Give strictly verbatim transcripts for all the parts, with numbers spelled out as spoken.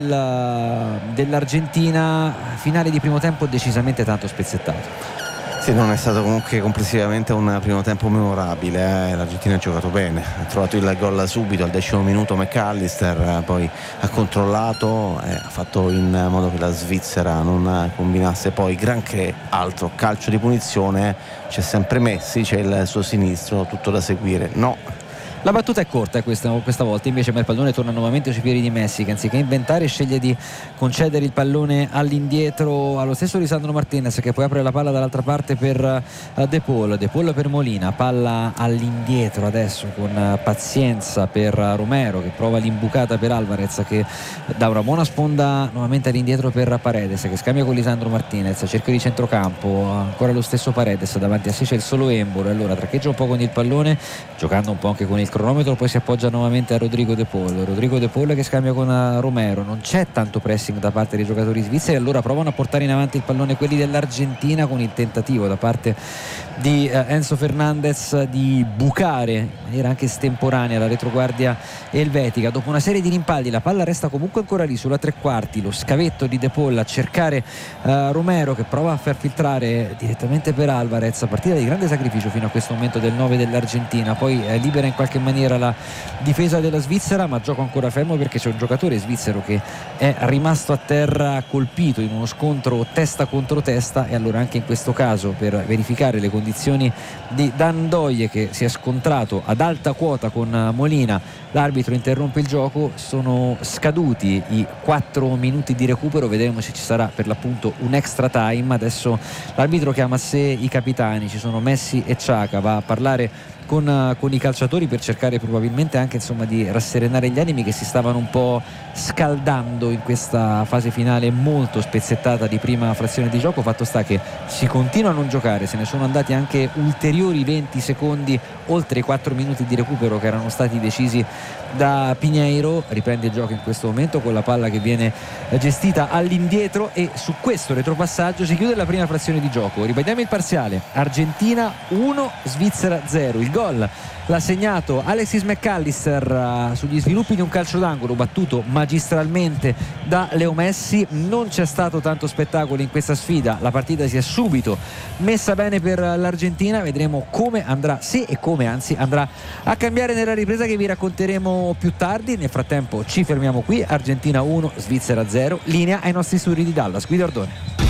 dell'Argentina, finale di primo tempo decisamente tanto spezzettato. Sì, non è stato comunque complessivamente un primo tempo memorabile, eh. L'Argentina ha giocato bene, ha trovato il gol subito al decimo minuto McAllister, poi ha controllato e ha fatto in modo che la Svizzera non combinasse poi granché altro. Calcio di punizione, c'è sempre Messi, c'è il suo sinistro, tutto da seguire. No. La battuta è corta questa, questa volta, invece, ma il pallone torna nuovamente sui piedi di Messi, che anziché inventare sceglie di concedere il pallone all'indietro allo stesso Lisandro Martinez, che poi apre la palla dall'altra parte per uh, De Paul. De Paul per Molina, palla all'indietro adesso con uh, pazienza per uh, Romero, che prova l'imbucata per Alvarez, che dà una buona sponda nuovamente all'indietro per Paredes, che scambia con Lisandro Martinez, cerchio di centrocampo, ancora lo stesso Paredes, davanti a sé c'è il solo Embolo, e allora traccheggia un po' con il pallone, giocando un po' anche con il cronometro, poi si appoggia nuovamente a Rodrigo De Paul. Rodrigo De Paul che scambia con Romero, non c'è tanto pressing da parte dei giocatori svizzeri, allora provano a portare in avanti il pallone quelli dell'Argentina, con il tentativo da parte di eh, Enzo Fernandez di bucare in maniera anche estemporanea la retroguardia elvetica. Dopo una serie di rimpalli la palla resta comunque ancora lì sulla tre quarti, lo scavetto di De Paul a cercare eh, Romero, che prova a far filtrare direttamente per Alvarez. Partita di grande sacrificio fino a questo momento del nove dell'Argentina, poi eh, libera in qualche maniera la difesa della Svizzera, ma gioco ancora fermo perché c'è un giocatore svizzero che è rimasto a terra colpito in uno scontro testa contro testa, e allora anche in questo caso, per verificare le condizioni di Dan Doie, che si è scontrato ad alta quota con Molina, l'arbitro interrompe il gioco. Sono scaduti i quattro minuti di recupero, vedremo se ci sarà per l'appunto un extra time. Adesso l'arbitro chiama a sé i capitani, ci sono Messi e Xhaka, va a parlare Con, con i calciatori per cercare probabilmente anche insomma di rasserenare gli animi che si stavano un po' scaldando in questa fase finale molto spezzettata di prima frazione di gioco. Fatto sta che si continua a non giocare, se ne sono andati anche ulteriori venti secondi oltre i quattro minuti di recupero che erano stati decisi da Pinheiro. Riprende il gioco in questo momento con la palla che viene gestita all'indietro, e su questo retropassaggio si chiude la prima frazione di gioco. Ripetiamo il parziale: Argentina uno, Svizzera zero. Il gol l'ha segnato Alexis McAllister uh, sugli sviluppi di un calcio d'angolo battuto magistralmente da Leo Messi. Non c'è stato tanto spettacolo in questa sfida, la partita si è subito messa bene per l'Argentina. Vedremo come andrà, se e come anzi andrà a cambiare nella ripresa che vi racconteremo più tardi. Nel frattempo ci fermiamo qui. Argentina uno, Svizzera zero. Linea ai nostri studi di Dallas. Guido Ordone.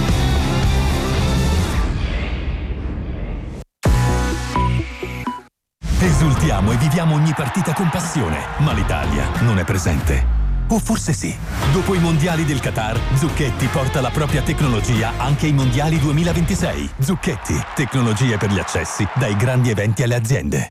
Esultiamo e viviamo ogni partita con passione, ma l'Italia non è presente. O forse sì. Dopo i mondiali del Qatar, Zucchetti porta la propria tecnologia anche ai mondiali duemilaventisei. Zucchetti, tecnologie per gli accessi, dai grandi eventi alle aziende.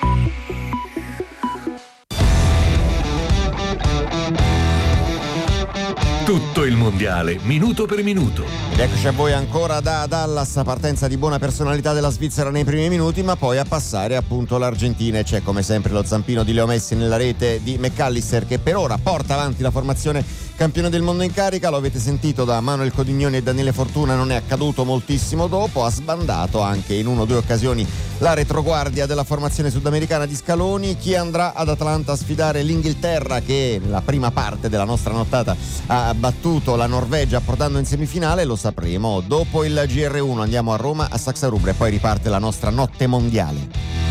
Tutto il mondiale, minuto per minuto. Ed eccoci a voi ancora da Dallas, partenza di buona personalità della Svizzera nei primi minuti, ma poi a passare appunto l'Argentina, e c'è come sempre lo zampino di Leo Messi nella rete di McAllister, che per ora porta avanti la formazione campione del mondo in carica. Lo avete sentito da Manuel Codignoni e Daniele Fortuna, non è accaduto moltissimo dopo, ha sbandato anche in una o due occasioni la retroguardia della formazione sudamericana di Scaloni. Chi andrà ad Atlanta a sfidare l'Inghilterra, che nella prima parte della nostra nottata ha battuto la Norvegia portando in semifinale, lo sapremo dopo il G R uno. Andiamo a Roma, a Saxa Rubra, e poi riparte la nostra notte mondiale.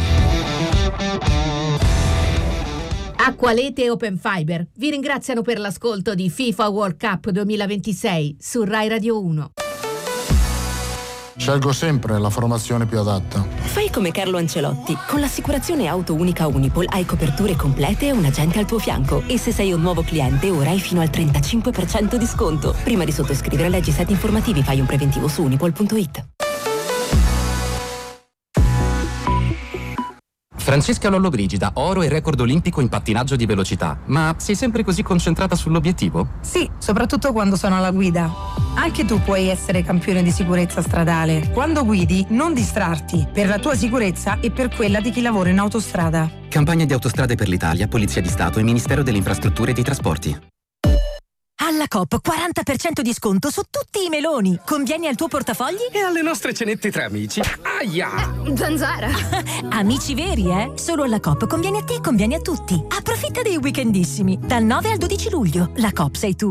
Acqualete e Open Fiber vi ringraziano per l'ascolto di FIFA World Cup duemilaventisei su Rai Radio uno. Scelgo sempre la formazione più adatta. Fai come Carlo Ancelotti. Con l'assicurazione auto unica Unipol hai coperture complete e un agente al tuo fianco. E se sei un nuovo cliente, ora hai fino al trentacinque per cento di sconto. Prima di sottoscrivere, leggi i set informativi, fai un preventivo su unipol punto it. Francesca Lollobrigida, oro e record olimpico in pattinaggio di velocità. Ma sei sempre così concentrata sull'obiettivo? Sì, soprattutto quando sono alla guida. Anche tu puoi essere campione di sicurezza stradale. Quando guidi, non distrarti, per la tua sicurezza e per quella di chi lavora in autostrada. Campagna di Autostrade per l'Italia, Polizia di Stato e Ministero delle Infrastrutture e dei Trasporti. Alla Coop quaranta per cento di sconto su tutti i meloni. Conviene al tuo portafogli? E alle nostre cenette tra amici. Aia! Eh, zanzara! Amici veri, eh? Solo alla Coop conviene a te e conviene a tutti. Approfitta dei weekendissimi. Dal nove al dodici luglio. La Coop sei tu.